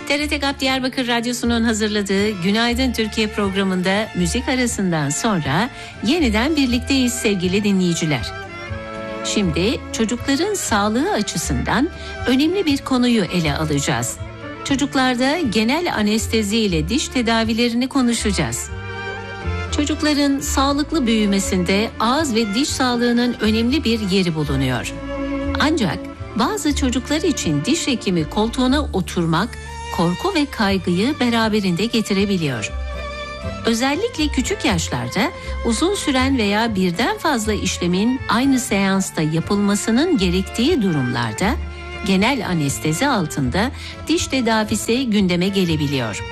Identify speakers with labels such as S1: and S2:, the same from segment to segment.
S1: TRT GAP Diyarbakır Radyosu'nun hazırladığı Günaydın Türkiye programında müzik arasından sonra yeniden birlikteyiz sevgili dinleyiciler. Şimdi çocukların sağlığı açısından önemli bir konuyu ele alacağız. Çocuklarda genel anestezi ile diş tedavilerini konuşacağız. Çocukların sağlıklı büyümesinde ağız ve diş sağlığının önemli bir yeri bulunuyor. Ancak bazı çocuklar için diş hekimi koltuğuna oturmak korku ve kaygıyı beraberinde getirebiliyor. Özellikle küçük yaşlarda uzun süren veya birden fazla işlemin aynı seansta yapılmasının gerektiği durumlarda genel anestezi altında diş tedavisi gündeme gelebiliyor.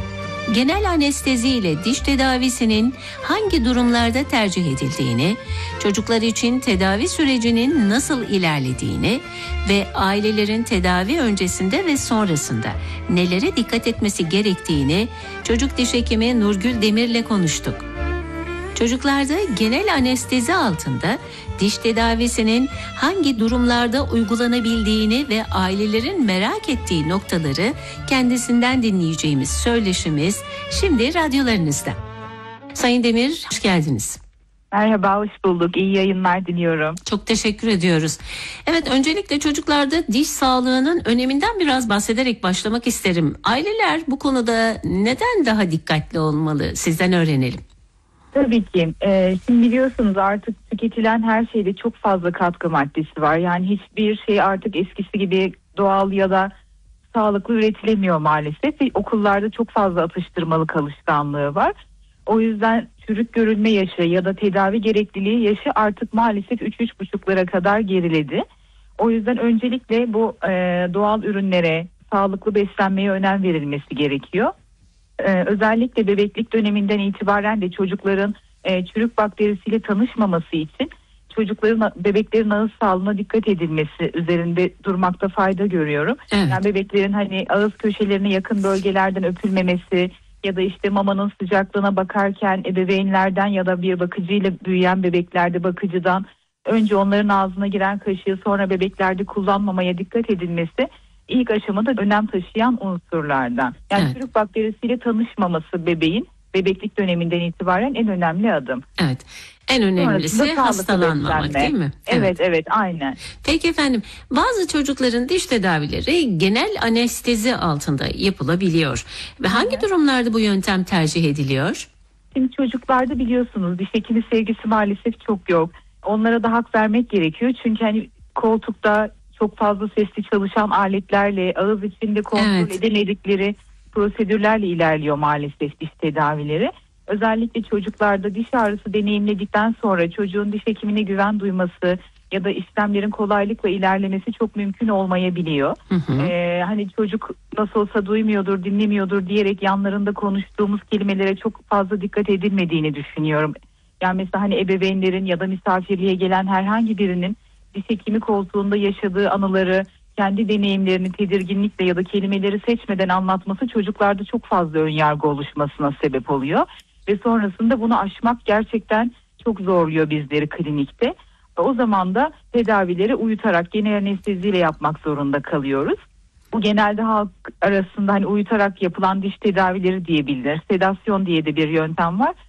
S1: Genel anestezi ile diş tedavisinin hangi durumlarda tercih edildiğini, çocuklar için tedavi sürecinin nasıl ilerlediğini ve ailelerin tedavi öncesinde ve sonrasında nelere dikkat etmesi gerektiğini çocuk diş hekimi Nurgül Demir'le konuştuk. Çocuklarda genel anestezi altında diş tedavisinin hangi durumlarda uygulanabildiğini ve ailelerin merak ettiği noktaları kendisinden dinleyeceğimiz söyleşimiz şimdi radyolarınızda. Sayın Demir, hoş geldiniz.
S2: Merhaba, hoş bulduk. İyi yayınlar diliyorum.
S1: Çok teşekkür ediyoruz. Evet, öncelikle çocuklarda diş sağlığının öneminden biraz bahsederek başlamak isterim. Aileler bu konuda neden daha dikkatli olmalı? Sizden öğrenelim.
S2: Tabii ki. Şimdi biliyorsunuz artık tüketilen her şeyde çok fazla katkı maddesi var. Yani hiçbir şey artık eskisi gibi doğal ya da sağlıklı üretilemiyor maalesef. Ve okullarda çok fazla atıştırmalık alışkanlığı var. O yüzden çürük görülme yaşı ya da tedavi gerekliliği yaşı artık maalesef 3-3,5'lara kadar geriledi. O yüzden öncelikle bu doğal ürünlere, sağlıklı beslenmeye önem verilmesi gerekiyor. Özellikle bebeklik döneminden itibaren de çocukların çürük bakterisiyle tanışmaması için bebeklerin ağız sağlığına dikkat edilmesi üzerinde durmakta fayda görüyorum.
S1: Evet.
S2: Yani bebeklerin hani ağız köşelerine yakın bölgelerden öpülmemesi ya da işte mamanın sıcaklığına bakarken ebeveynlerden ya da bir bakıcıyla büyüyen bebeklerde bakıcıdan önce onların ağzına giren kaşığı sonra bebeklerde kullanmamaya dikkat edilmesi İlk aşamada önem taşıyan unsurlardan. Yani
S1: evet.
S2: Çürük bakterisiyle tanışmaması bebeğin bebeklik döneminden itibaren en önemli adım.
S1: Evet. En önemlisi hastalanmamak,
S2: beslenme.
S1: değil mi?
S2: Evet, aynen.
S1: Peki efendim, bazı çocukların diş tedavileri genel anestezi altında yapılabiliyor. Ve hangi durumlarda bu yöntem tercih ediliyor?
S2: Şimdi çocuklarda biliyorsunuz diş hekimi sevgisi maalesef çok yok. Onlara da hak vermek gerekiyor. Çünkü hani koltukta çok fazla sesli çalışan aletlerle ağız içinde kontrol edemedikleri prosedürlerle ilerliyor maalesef diş tedavileri. Özellikle çocuklarda diş ağrısı deneyimledikten sonra çocuğun diş hekimine güven duyması ya da işlemlerin kolaylıkla ilerlemesi çok mümkün olmayabiliyor. Hani çocuk nasıl olsa duymuyordur, dinlemiyordur diyerek yanlarında konuştuğumuz kelimelere çok fazla dikkat edilmediğini düşünüyorum. Yani mesela hani ebeveynlerin ya da misafirliğe gelen herhangi birinin diş hekimi koltuğunda yaşadığı anıları, kendi deneyimlerini tedirginlikle ya da kelimeleri seçmeden anlatması çocuklarda çok fazla önyargı oluşmasına sebep oluyor. Ve sonrasında bunu aşmak gerçekten çok zorluyor bizleri klinikte. O zaman da tedavileri uyutarak, genel anesteziyle yapmak zorunda kalıyoruz. Bu genelde halk arasında hani uyutarak yapılan diş tedavileri diyebilir. Sedasyon diye de bir yöntem var.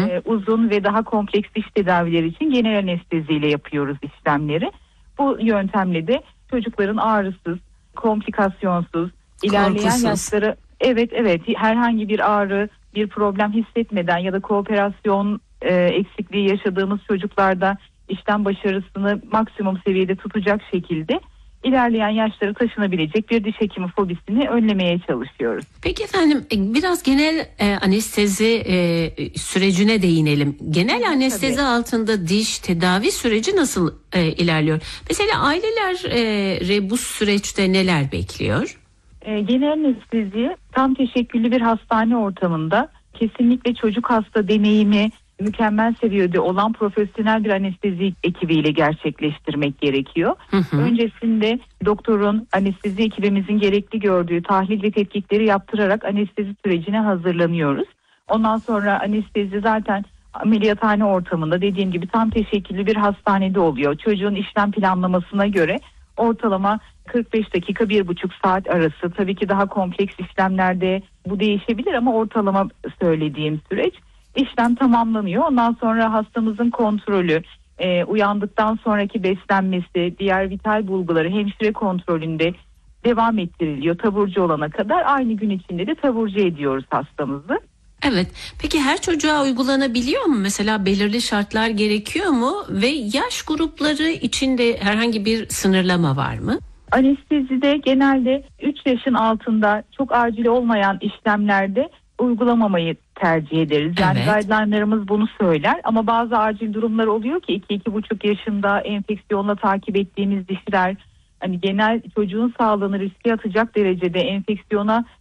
S2: Uzun ve daha kompleks diş tedavileri için genel anesteziyle yapıyoruz işlemleri. Bu yöntemle de çocukların ağrısız, komplikasyonsuz, ilerleyen yaşları evet herhangi bir ağrı, bir problem hissetmeden ya da kooperasyon eksikliği yaşadığımız çocuklarda işlem başarısını maksimum seviyede tutacak şekilde ilerleyen yaşlara taşınabilecek bir diş hekimi fobisini önlemeye çalışıyoruz.
S1: Peki efendim, biraz genel anestezi sürecine değinelim. Genel anestezi altında diş tedavi süreci nasıl ilerliyor? Mesela aileler bu süreçte neler bekliyor?
S2: Genel anestezi tam teşekküllü bir hastane ortamında kesinlikle çocuk hasta deneyimi mükemmel seviyede olan profesyonel bir anestezi ekibiyle gerçekleştirmek gerekiyor. Öncesinde doktorun, anestezi ekibimizin gerekli gördüğü tahlil ve tetkikleri yaptırarak anestezi sürecine hazırlanıyoruz. Ondan sonra anestezi zaten ameliyathane ortamında dediğim gibi tam teşekküllü bir hastanede oluyor. Çocuğun işlem planlamasına göre ortalama 45 dakika 1,5 saat arası. Tabii ki daha kompleks işlemlerde bu değişebilir ama ortalama söylediğim süreç. İşlem tamamlanıyor. Ondan sonra hastamızın kontrolü, uyandıktan sonraki beslenmesi, diğer vital bulguları hemşire kontrolünde devam ettiriliyor taburcu olana kadar. Aynı gün içinde de taburcu ediyoruz hastamızı.
S1: Evet. Peki her çocuğa uygulanabiliyor mu? Mesela belirli şartlar gerekiyor mu? Ve yaş grupları içinde herhangi bir sınırlama var mı?
S2: Anestezide genelde 3 yaşın altında çok acil olmayan işlemlerde uygulamamayı tercih ederiz. Yani guideline'larımız bunu söyler ama bazı acil durumlar oluyor ki 2-2,5 yaşında enfeksiyonla takip ettiğimiz dişiler, hani genel çocuğun sağlığını riske atacak derecede enfeksiyona